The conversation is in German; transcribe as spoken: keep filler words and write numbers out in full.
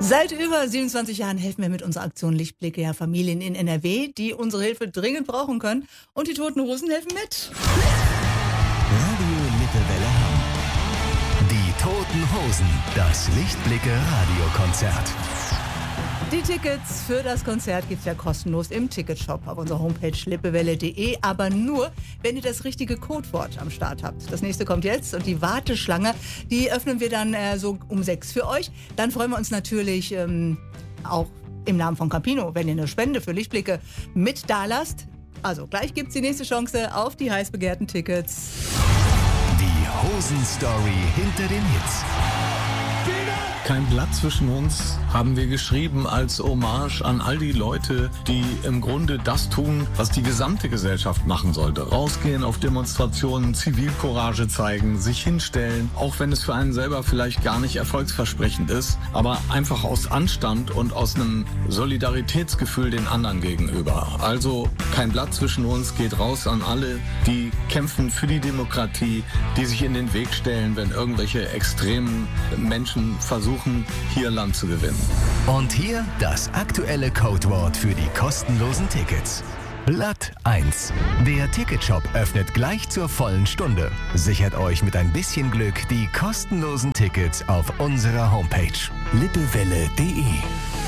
Seit über siebenundzwanzig Jahren helfen wir mit unserer Aktion Lichtblicke ja Familien in N R W, die unsere Hilfe dringend brauchen können. Und die Toten Hosen helfen mit. Radio Lippewelle Hamm. Die Toten Hosen, das Lichtblicke-Radiokonzert. Die Tickets für das Konzert gibt's ja kostenlos im Ticketshop auf unserer Homepage lippewelle punkt de, aber nur, wenn ihr das richtige Codewort am Start habt. Das nächste kommt jetzt und die Warteschlange, die öffnen wir dann äh, so um sechs für euch. Dann freuen wir uns natürlich ähm, auch im Namen von Campino, wenn ihr eine Spende für Lichtblicke mit da lasst. Also gleich gibt's die nächste Chance auf die heiß begehrten Tickets. Die Hosen-Story hinter den Hits. Kein Blatt zwischen uns haben wir geschrieben als Hommage an all die Leute, die im Grunde das tun, was die gesamte Gesellschaft machen sollte. Rausgehen auf Demonstrationen, Zivilcourage zeigen, sich hinstellen, auch wenn es für einen selber vielleicht gar nicht erfolgsversprechend ist, aber einfach aus Anstand und aus einem Solidaritätsgefühl den anderen gegenüber. Also kein Blatt zwischen uns geht raus an alle, die kämpfen für die Demokratie, die sich in den Weg stellen, wenn irgendwelche extremen Menschen versuchen, hier Land zu gewinnen. Und hier das aktuelle Codewort für die kostenlosen Tickets. Blatt eins. Der Ticketshop öffnet gleich zur vollen Stunde. Sichert euch mit ein bisschen Glück die kostenlosen Tickets auf unserer Homepage lippewelle punkt de.